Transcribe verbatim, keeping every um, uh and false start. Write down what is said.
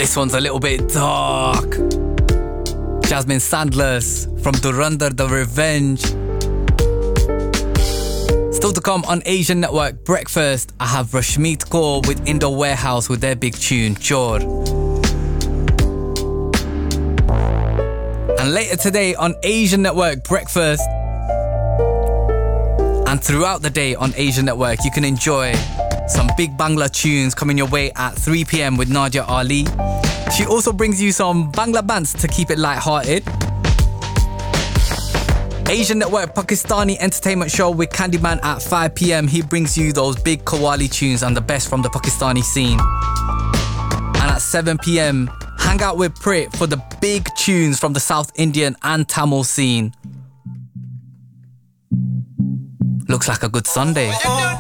This one's a little bit dark. Jasmine Sandlers from Durandar The Revenge. Still to come on Asian Network Breakfast, I have Rashmeet Kaur with In The Warehouse with their big tune, Chor. And later today on Asian Network Breakfast, and throughout the day on Asian Network, you can enjoy some big Bangla tunes coming your way at three p.m. with Nadia Ali. She also brings you some Bangla bands to keep it light-hearted. Asian Network Pakistani entertainment show with Candyman at five p.m. He brings you those big Qawwali tunes and the best from the Pakistani scene. And at seven p.m, hang out with Prit for the big tunes from the South Indian and Tamil scene. Looks like a good Sunday.